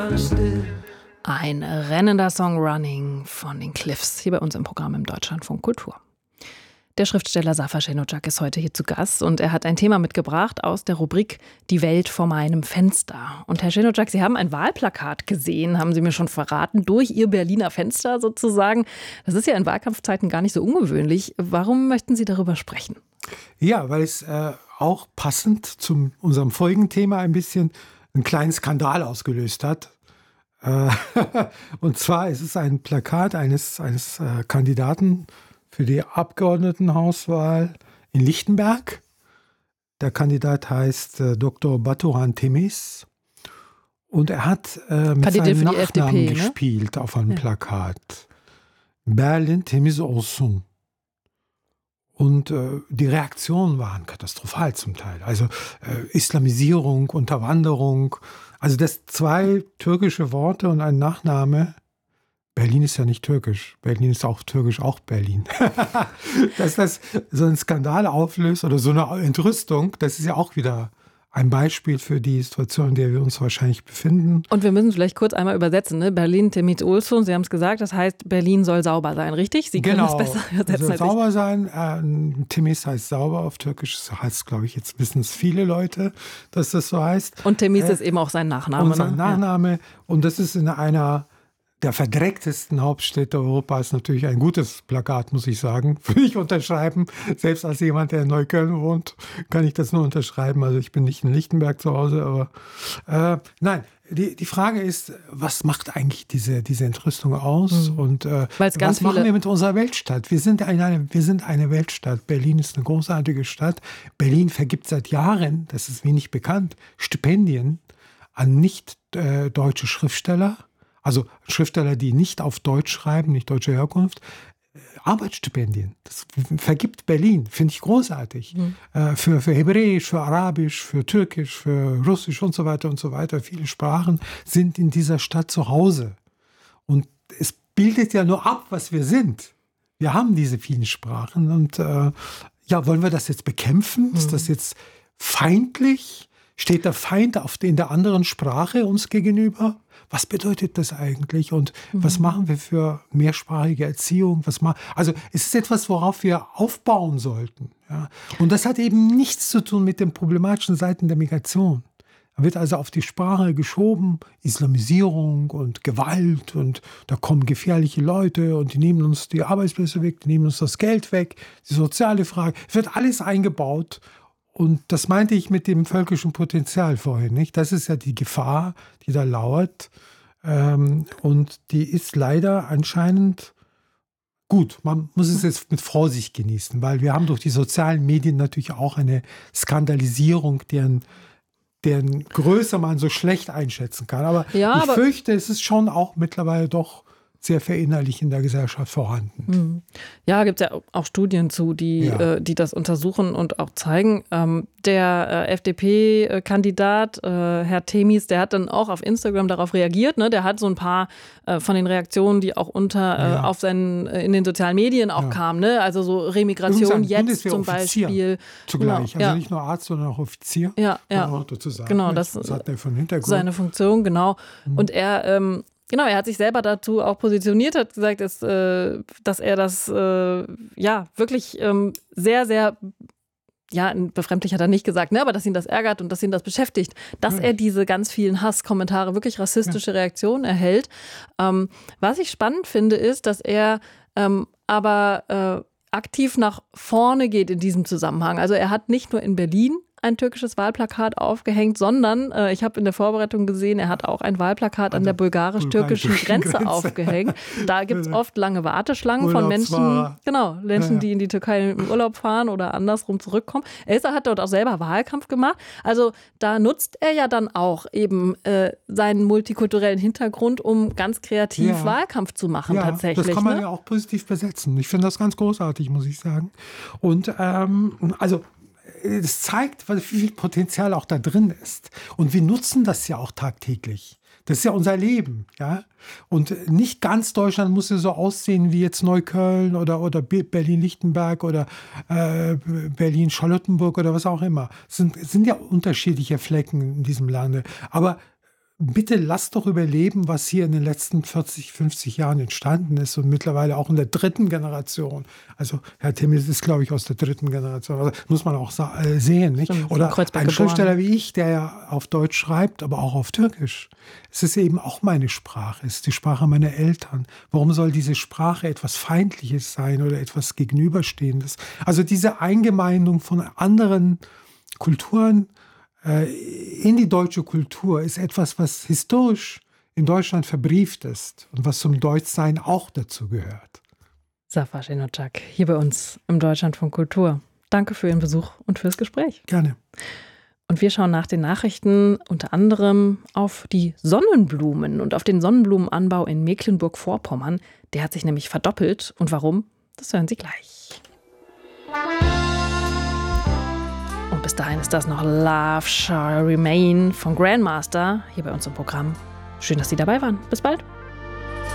Ein rennender Song Running von den Cliffs, hier bei uns im Programm im Deutschlandfunk Kultur. Der Schriftsteller Safar Cenocak ist heute hier zu Gast und er hat ein Thema mitgebracht aus der Rubrik Die Welt vor meinem Fenster. Und Herr Cenocak, Sie haben ein Wahlplakat gesehen, haben Sie mir schon verraten, durch Ihr Berliner Fenster sozusagen. Das ist ja in Wahlkampfzeiten gar nicht so ungewöhnlich. Warum möchten Sie darüber sprechen? Ja, weil es auch passend zu unserem Folgenthema ein bisschen einen kleinen Skandal ausgelöst hat. Und zwar ist es ein Plakat eines Kandidaten für die Abgeordnetenhauswahl in Lichtenberg. Der Kandidat heißt Dr. Batuhan Temiz. Und er hat mit seinem Nachnamen FDP, gespielt auf einem Plakat. Berlin Temiz olsun. Und die Reaktionen waren katastrophal zum Teil. Also Islamisierung, Unterwanderung. Also das 2 türkische Worte und ein Nachname. Berlin ist ja nicht türkisch. Berlin ist auch türkisch, auch Berlin. Dass das so einen Skandal auflöst oder so eine Entrüstung, das ist ja auch wieder ein Beispiel für die Situation, in der wir uns wahrscheinlich befinden. Und wir müssen vielleicht kurz einmal übersetzen. Ne? Berlin Temiz olsun, Sie haben es gesagt, das heißt, Berlin soll sauber sein, richtig? Sie können das besser übersetzen. Soll sauber sein. Temiz heißt sauber auf Türkisch. Das heißt, glaube ich, jetzt wissen es viele Leute, dass das so heißt. Und Temiz ist eben auch sein Nachname. Und sein Nachname. Ja. Und das ist in einer der verdrecktesten Hauptstädte Europas natürlich ein gutes Plakat, muss ich sagen. Würde ich unterschreiben. Selbst als jemand, der in Neukölln wohnt, kann ich das nur unterschreiben. Also ich bin nicht in Lichtenberg zu Hause, aber nein. Die Frage ist, was macht eigentlich diese Entrüstung aus? Und was machen wir mit unserer Weltstadt? Wir sind eine Weltstadt. Berlin ist eine großartige Stadt. Berlin vergibt seit Jahren, das ist wenig bekannt, Stipendien an nicht deutsche Schriftsteller. Also Schriftsteller, die nicht auf Deutsch schreiben, nicht deutscher Herkunft, Arbeitsstipendien. Das vergibt Berlin, finde ich großartig. Für Hebräisch, für Arabisch, für Türkisch, für Russisch und so weiter und so weiter. Viele Sprachen sind in dieser Stadt zu Hause. Und es bildet ja nur ab, was wir sind. Wir haben diese vielen Sprachen. Und wollen wir das jetzt bekämpfen? Ist das jetzt feindlich? Steht der Feind in der anderen Sprache uns gegenüber? Was bedeutet das eigentlich? Und was machen wir für mehrsprachige Erziehung? Also es ist etwas, worauf wir aufbauen sollten. Ja? Und das hat eben nichts zu tun mit den problematischen Seiten der Migration. Da wird also auf die Sprache geschoben, Islamisierung und Gewalt und da kommen gefährliche Leute und die nehmen uns die Arbeitsplätze weg, die nehmen uns das Geld weg, die soziale Frage. Es wird alles eingebaut. Und das meinte ich mit dem völkischen Potenzial vorhin, nicht? Das ist ja die Gefahr, die da lauert. Und die ist leider anscheinend gut. Man muss es jetzt mit Vorsicht genießen, weil wir haben durch die sozialen Medien natürlich auch eine Skandalisierung, deren Größe man so schlecht einschätzen kann. Aber ich fürchte, es ist schon auch mittlerweile doch sehr verinnerlich in der Gesellschaft vorhanden. Ja, gibt es ja auch Studien zu, die das untersuchen und auch zeigen. Der FDP-Kandidat, Herr Temiz, der hat dann auch auf Instagram darauf reagiert. Ne? Der hat so ein paar von den Reaktionen, die auch in den sozialen Medien auch kamen. Ne? Also so Remigration jetzt zum Beispiel. Zugleich. Genau, also nicht nur Arzt, sondern auch Offizier. Ja. Genau, das hat er von Hintergrund. Seine Funktion, genau. Und er hat sich selber dazu auch positioniert, hat gesagt, dass er das wirklich sehr, sehr, befremdlich hat er nicht gesagt, ne, aber dass ihn das ärgert und dass ihn das beschäftigt, dass er diese ganz vielen Hasskommentare, wirklich rassistische Reaktionen erhält. Was ich spannend finde, ist, dass er aber aktiv nach vorne geht in diesem Zusammenhang. Also er hat nicht nur in Berlin ein türkisches Wahlplakat aufgehängt, sondern ich habe in der Vorbereitung gesehen, er hat auch ein Wahlplakat an der bulgarisch-türkischen Grenze aufgehängt. Da gibt es oft lange Warteschlangen von Menschen, die in die Türkei im Urlaub fahren oder andersrum zurückkommen. Elsa hat dort auch selber Wahlkampf gemacht. Also da nutzt er ja dann auch eben seinen multikulturellen Hintergrund, um ganz kreativ Wahlkampf zu machen tatsächlich. Das kann man ja auch positiv besetzen. Ich finde das ganz großartig, muss ich sagen. Und es zeigt, wie viel Potenzial auch da drin ist. Und wir nutzen das ja auch tagtäglich. Das ist ja unser Leben. Ja? Und nicht ganz Deutschland muss ja so aussehen wie jetzt Neukölln oder Berlin-Lichtenberg oder Berlin-Charlottenburg oder was auch immer. Es sind ja unterschiedliche Flecken in diesem Lande. Aber bitte lasst doch überleben, was hier in den letzten 40, 50 Jahren entstanden ist und mittlerweile auch in der dritten Generation. Also Herr Timmels ist, glaube ich, aus der dritten Generation. Also, muss man auch sehen. Nicht? Oder ein Schriftsteller wie ich, der ja auf Deutsch schreibt, aber auch auf Türkisch. Es ist eben auch meine Sprache. Es ist die Sprache meiner Eltern. Warum soll diese Sprache etwas Feindliches sein oder etwas Gegenüberstehendes? Also diese Eingemeindung von anderen Kulturen in die deutsche Kultur ist etwas, was historisch in Deutschland verbrieft ist und was zum Deutschsein auch dazu gehört. Safar Şenocak, hier bei uns im Deutschlandfunk Kultur. Danke für Ihren Besuch und fürs Gespräch. Gerne. Und wir schauen nach den Nachrichten unter anderem auf die Sonnenblumen und auf den Sonnenblumenanbau in Mecklenburg-Vorpommern. Der hat sich nämlich verdoppelt. Und warum? Das hören Sie gleich. Und bis dahin ist das noch Love Shall Remain von Grandmaster hier bei uns im Programm. Schön, dass Sie dabei waren. Bis bald.